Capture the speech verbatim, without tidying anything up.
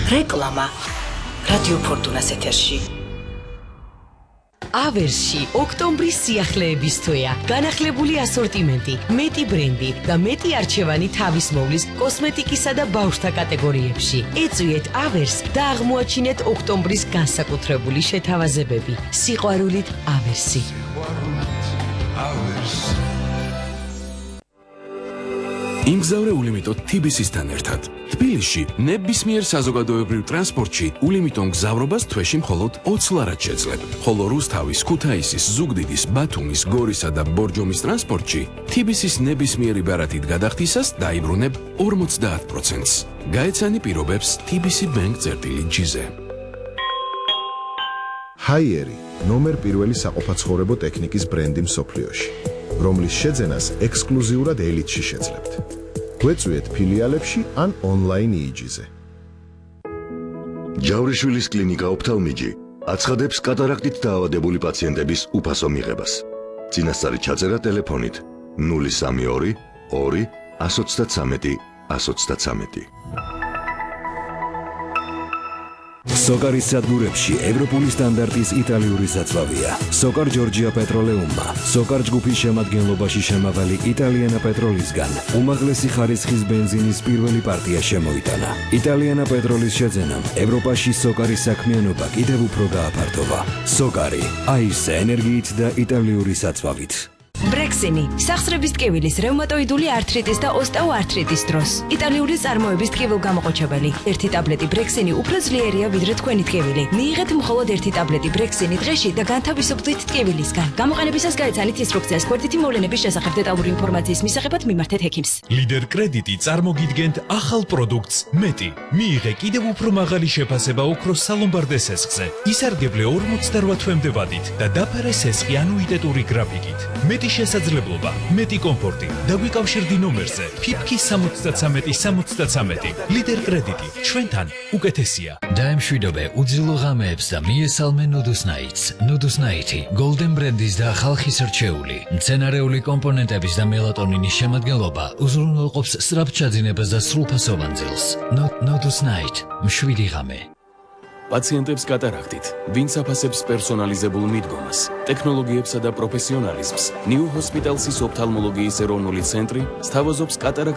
რეკლამა რადიო ფორტუნას ეთერში. ავერსში ოქტომბრის სიახლეების თვეა. განახლებული ასორტიმენტი, მეტი ბრენდი და მეტი არჩევანი თავისმოვლის კოსმეტიკისა და ბავშვთა კატეგორიებში. ეწვიეთ ავერს და აღმოაჩინეთ ოქტომბრის განსაკუთრებული შეთავაზებები. სიყვარულით ავერსი. იმგზავრე ულიმიტოდ თბილისისთან ერთად. თბილისში ნებისმიერ საზოგადოებრივ ტრანსპორტში ულიმიტონ გზავრობას თვეში მხოლოდ ოცი ლარად შეძლებ, ხოლო რუსთავის, ქუთაისის, ზუგდიდის, ბათუმის, გორისა და ბორჯომის ტრანსპორტში თბილისის ნებისმიერი ბარათით გადახდისას დაიბრუნებ ორმოცდაათ პროცენტს. გაეცანი პირობებს თბილისი ბენკ წერტილი ჯიზე. ჰაიერი ნომერ პირველი საყოფაცხოვრებო ტექნიკის ბრენდი მსოფლიოში, რომლის შეძენას ექსკლუზიურად ელიტში შეძლებთ. გვეწვიეთ ფილიალებში ან ონლაინ იიჯიზე. ჯავრიშვილის კლინიკა ოფთალმიჯი აცხადებს კატარაქტით დაავადებული პაციენტების უფასო მიღებას. წინასწარი ჩაწერა ტელეფონით ნული სამი ორი ორი ათს ოცდათრამეტი ათს ოცდათრამეტი. სოკარის სადგურებში ევროპული სტანდარტის იტალიური საწვავია. სოკარ ჯორჯია პეტროლეუმმა, სოკარ ჯგუფის შემადგენლობაში შემავალი იტალიანა პეტროლისგან უმაღლესი ხარისხის ბენზინის პირველი პარტია შემოიტანა. იტალიანა პეტროლის შეძენამ ევროპაში სოკარის საქმიანობა კიდევ უფრო გააფართოვა. სოკარი, აირსა ენერგიით და იტალიური საწვავით. ბრექსინი, სახსრების ტკივილის, რევმატოიდული ართრიტის და ოსტეოართრიტის დროს. იტალიური წარმოების ტკივილგამოყოჩებელი. ერთი ტაბლეტი ბრექსინი უფრო ძლიერია ვიდრე თქვენი ტკივილი. მიიღეთ მხოლოდ ერთი ტაბლეტი ბრექსინი დღეში და განთავისუფლდით ტკივილისგან. გამოყენებისას გაეცანით ინსტრუქციას გვერდითი მოვლენების შესახებ დეტალური ინფორმაციის მისაღებად მიმართეთ ექიმს. ლიდერ კრედიტი წარმოგიდგენთ ახალ პროდუქტს მეტი. მიიღე კიდევ უფრო მაღალი შეფასება ოქროს სალომბარდე სესხზე. ისარგებლე ორმოცდარვა თვემდე ვადით და დაფარე სესხი ანუიტეტური გრაფიკით. მეტი შესაძლებლობა, მეტი კომფორტი. დაგვიკავშირდი ნომერზე ფიფკი სამოცდათრამეტი სამოცდათრამეტი. ლიდერ კრედიტი, ჩვენთან უკეთესია. დაემშვიდობე უძილო ღამეებს და მიესალმე ნუდუსნაიტს. ნუდუსნაიტი, გოლდენ ბრენდის და ხალხის რჩეული. მცენარეული კომპონენტების და მელატონინის შემადგენლობა უზრუნველყოფს სწრაფჩაძინებას და სრულფასოვან ძილს. ნუდუსნაიტ, მშვიდი ღამე. პაციენტებს კატარაქტით, ვინც აფასებს პერსონალიზებულ მიდგომას, ტექნოლოგიებსა და პროფესიონალიზმს, ნიუ ჰოსპიტალსის ოფთალმოლოგიის ეროვნული ცენტრი სთავაზობს კატარაქტ